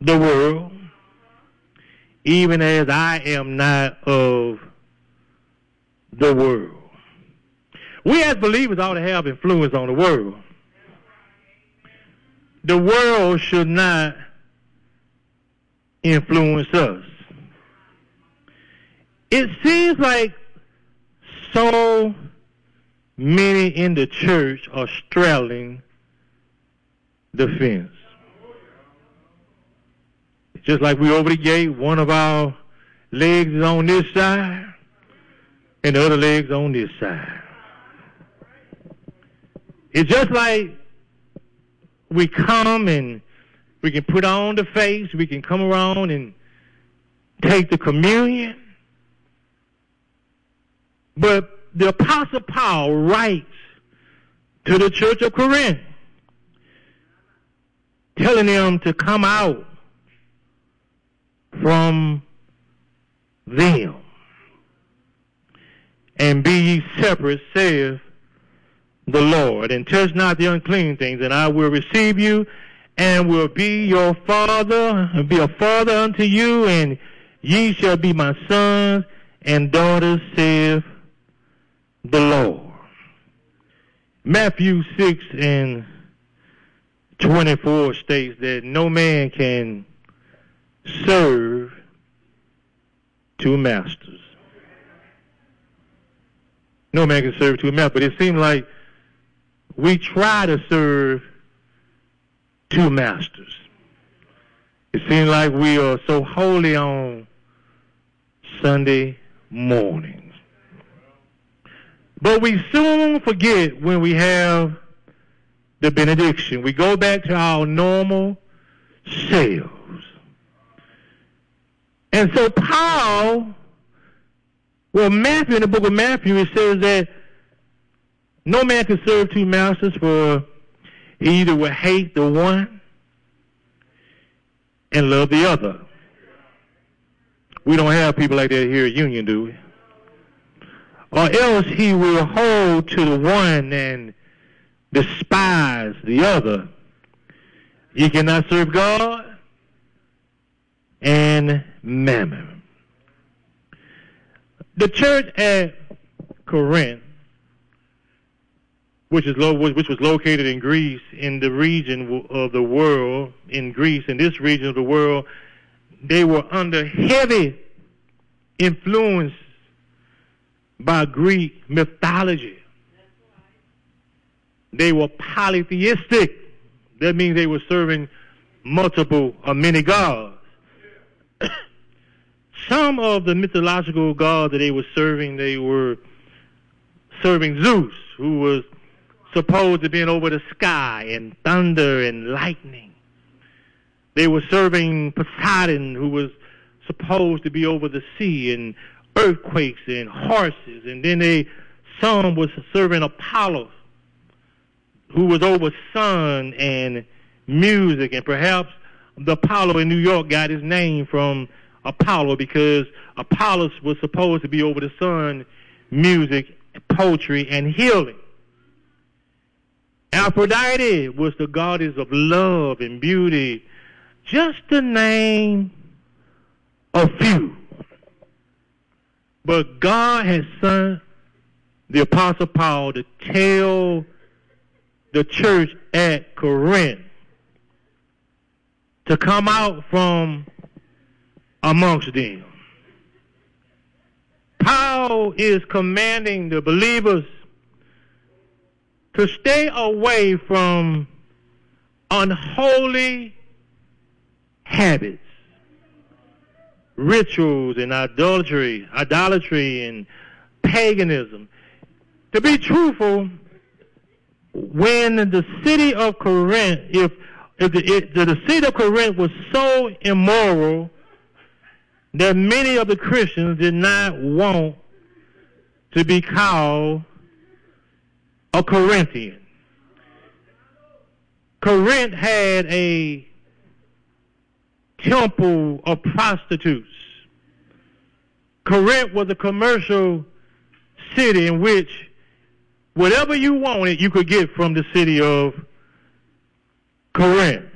the world, even as I am not of the world. We as believers ought to have influence on the world. The world should not influence us. It seems like so many in the church are straddling the fence. Just like we over the gate, one of our legs is on this side and the other leg's on this side. It's just like we come and we can put on the face, we can come around and take the communion. But the Apostle Paul writes to the church of Corinth, telling them to come out from them and be ye separate, saith the Lord, and touch not the unclean things, and I will receive you and will be your father, and be a father unto you, and ye shall be my sons and daughters, saith the Lord. Matthew 6:24 states that no man can serve two masters. No man can serve two masters, but it seems like we try to serve two masters. It seems like we are so holy on Sunday mornings. But we soon forget when we have the benediction. We go back to our normal selves. And so Paul, Matthew, in the book of Matthew, it says that no man can serve two masters, for he either will hate the one and love the other. We don't have people like that here at Union, do we? Or else he will hold to the one and despise the other. You cannot serve God and mammon. The church at Corinth, which was located in Greece, in the region of the world, in Greece, in this region of the world, they were under heavy influence by Greek mythology. They were polytheistic. That means they were serving multiple or many gods. Some of the mythological gods that they were serving Zeus, who was supposed to be over the sky, and thunder and lightning. They were serving Poseidon, who was supposed to be over the sea, and earthquakes and horses. And then some was serving Apollo, who was over sun and music. And perhaps the Apollo in New York got his name from Apollo, because Apollo was supposed to be over the sun, music, poetry, and healing. Aphrodite was the goddess of love and beauty, just to name a few. But God has sent the Apostle Paul to tell the church at Corinth to come out from amongst them. Paul is commanding the believers to stay away from unholy habits, rituals, and idolatry and paganism. To be truthful, when the city of Corinth, if the city of Corinth was so immoral that many of the Christians did not want to be called a Corinthian. Corinth had a temple of prostitutes. Corinth was a commercial city in which whatever you wanted, you could get from the city of Corinth.